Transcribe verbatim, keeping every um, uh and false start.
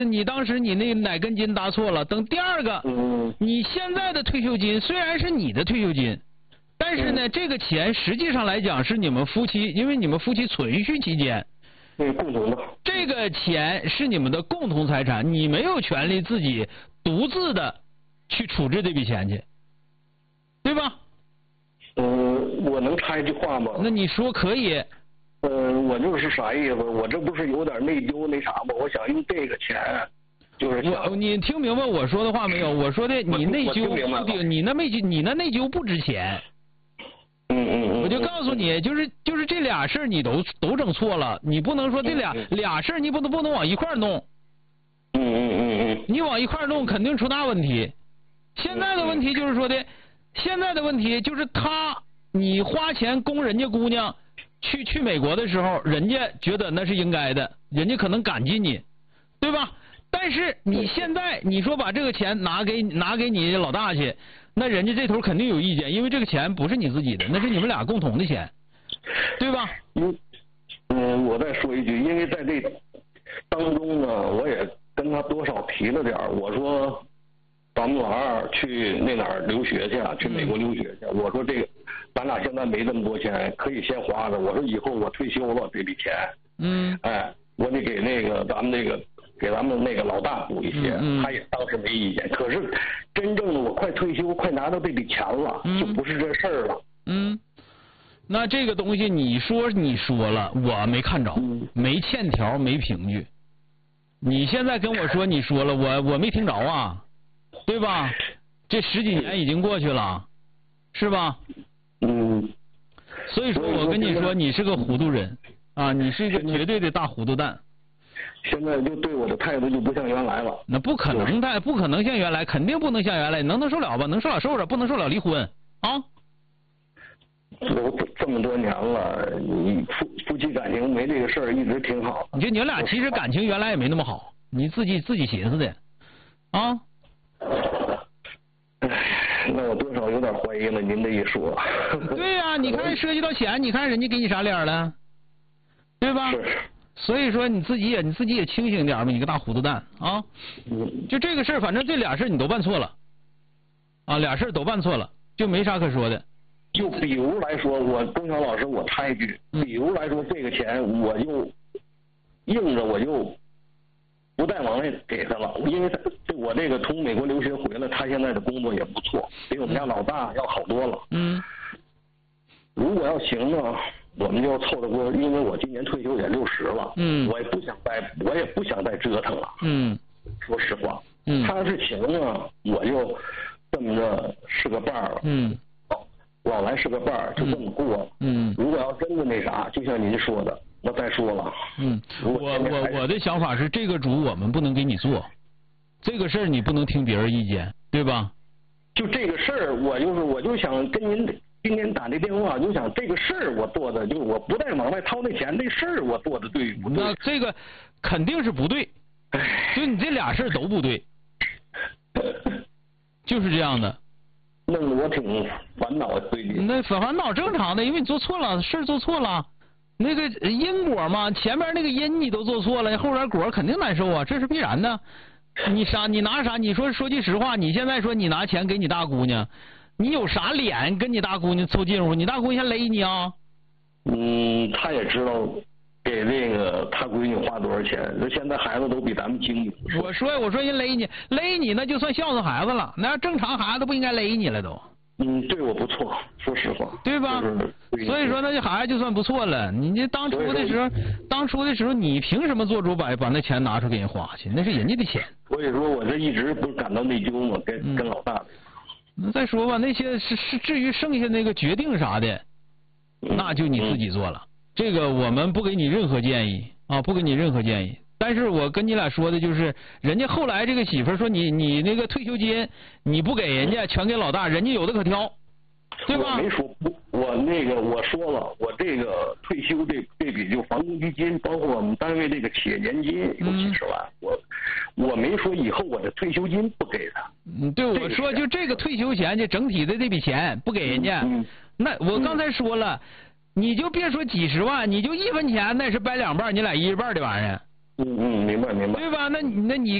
你当时你那哪根筋搭错了？等第二个， 嗯， 你现在的退休金虽然是你的退休金，但是呢， 嗯、 这个钱实际上来讲是你们夫妻，因为你们夫妻存续期间， 对，共同的。 这个钱是你们的共同财产，你没有权利自己独自的去处置这笔钱去，对吧？ 嗯，我能插一句话吗？ 那你说可以。 嗯，我就是啥意思？我这不是有点内疚那啥吗？我想用这个钱，就是我你听明白我说的话没有？我说的你内疚不定，你那内疚你那内疚不值钱。 嗯嗯嗯。 我就告诉你，就是就是这俩事儿你都都整错了，你不能说这俩、嗯、俩事儿你不能不能往一块儿弄。 嗯嗯嗯嗯。 你往一块儿弄肯定出大问题。现在的问题就是说的，现在的问题就是他你花钱供人家姑娘。去去美国的时候，人家觉得那是应该的，人家可能感激你，对吧？但是你现在你说把这个钱拿给拿给你老大去，那人家这头肯定有意见，因为这个钱不是你自己的，那是你们俩共同的钱，对吧？ 嗯，嗯，我再说一句，因为在这当中呢，我也跟他多少提了点儿，我说咱们老二去那哪儿留学去啊，去美国留学去，嗯、我说这个。咱俩现在没这么多钱，可以先花着。我说以后我退休了，这笔钱， 嗯， 哎，我得给那个咱们那个给咱们那个老大补一些。 嗯， 他也当时没意见。可是真正的我快退休，快拿到这笔钱了， 嗯、 就不是这事儿了。 嗯，那这个东西你说你说了，我没看着， 嗯、 没欠条，没凭据。你现在跟我说你说了，我我没听着啊，对吧？这十几年已经过去了，是吧？ 嗯， 所以说我跟你说，你是个糊涂人啊，你是一个绝对的大糊涂蛋。 现在就对我的态度就不像原来了。 那不可能的，不可能像原来，肯定不能像原来。能能受了吧？能受了受着，不能受了离婚啊。 都这么多年了，你夫夫妻感情没这个事儿一直挺好。 你就你们俩其实感情原来也没那么好，你自己自己寻思的啊。 那我多少有点怀疑了，您这一说。 对呀、啊，你看涉及到钱，你看人家给你啥脸了，对吧？ 是。 所以说你自己也你自己也清醒点吧，你个大糊涂蛋啊！ 嗯。 就这个事儿，反正这俩事儿你都办错了，啊，俩事儿都办错了，就没啥可说的。 就比如来说，我钟晓老师，我插一句，比如来说这个钱，我就硬着我就。不再往外给他了，因为他我这个从美国留学回来，他现在的工作也不错，比我们家老大要好多了。 嗯。 如果要行呢，我们就要凑着过，因为我今年退休也六十了。 嗯。 我也不想再，我也不想再折腾了。 嗯。 说实话。 嗯。 他要是行呢，我就这么着是个伴儿了。 嗯。 老来是个伴儿，就这么过。 嗯。 如果要真的那啥，就像您说的。我再说了， 嗯，我我我的想法是，这个主我们不能给你做，这个事儿你不能听别人意见，对吧？ 就这个事儿，我就是我就想跟您今天打这电话，就想这个事儿我做的，就是我不再往外掏那钱，这事儿我做的对不对？ 那这个肯定是不对，就你这俩事儿都不对，就是这样的。 弄得我挺烦恼的，最近。 那烦恼正常的，因为你做错了，事儿做错了。那个因果嘛，前面那个因你都做错了，后边果肯定难受啊，这是必然的。你啥？你拿啥？你说说句实话，你现在说你拿钱给你大姑娘，你有啥脸跟你大姑娘凑近乎？你大姑娘先勒你啊？ 嗯，他也知道给那个他闺女花多少钱，那现在孩子都比咱们精明。 我说我说人勒你勒你，那就算孝顺孩子了，那要正常孩子不应该勒你了都。 嗯，对我不错，说实话， 对吧？ 就是、 所以说那这孩子就算不错了。你这当初的时候，当初的时候，你凭什么做主把把那钱拿出给人花去？那是人家的钱。 所以说，我这一直不是感到内疚吗？跟、嗯、跟老大的。 那再说吧，那些是是至于剩下那个决定啥的， 嗯、 那就你自己做了。嗯、这个我们不给你任何建议啊，不给你任何建议。但是我跟你俩说的就是，人家后来这个媳妇说你你那个退休金你不给人家，全给老大，人家有的可挑，对吧？ 我没说不，我那个我说了，我这个退休这这笔就房公积金，包括我们单位这个企业年金有几十万，嗯、我我没说以后我的退休金不给他。 嗯，对，我说就这个退休钱，就整体的这笔钱不给人家， 嗯、 那我刚才说了，嗯、你就别说几十万，你就一分钱那是掰两半，你俩一人半的玩意儿。 嗯嗯，明白明白。 对吧？那你那你